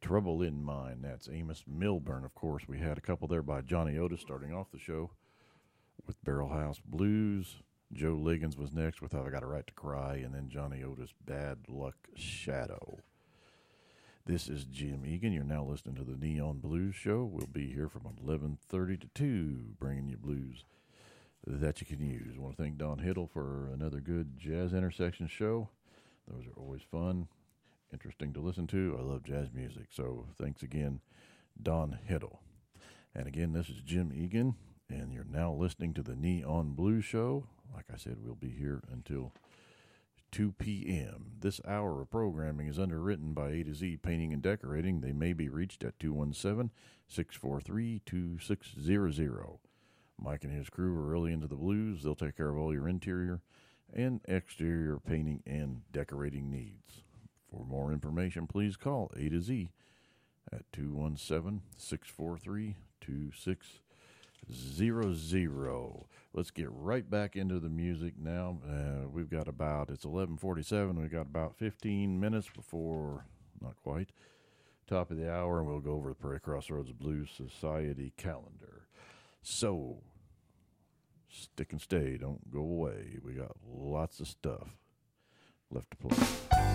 Trouble in Mind. That's Amos Milburn, of course. We had a couple there by Johnny Otis starting off the show with Barrel House Blues. Joe Liggins was next with I've Got a Right to Cry, and then Johnny Otis, Bad Luck Shadow. This is Jim Egan. You're now listening to the Neon Blues Show. We'll be here from 11:30 to 2, bringing you blues that you can use. I want to thank Don Hiddle for another good Jazz Intersection show. Those are always fun, interesting to listen to. I love jazz music, so thanks again, Don Hiddle. And again, this is Jim Egan, and you're now listening to the Neon Blues Show. Like I said, we'll be here until 2 p.m. This hour of programming is underwritten by A to Z Painting and Decorating. They may be reached at 217-643-2600. Mike and his crew are really into the blues. They'll take care of all your interior and exterior painting and decorating needs. For more information, please call A to Z at 217-643-2600. Let's get right back into the music now. We've got it's 11:47. We've got about 15 minutes before, not quite, top of the hour, and we'll go over the Prairie Crossroads Blues Society calendar. So, stick and stay. Don't go away. We got lots of stuff left to play.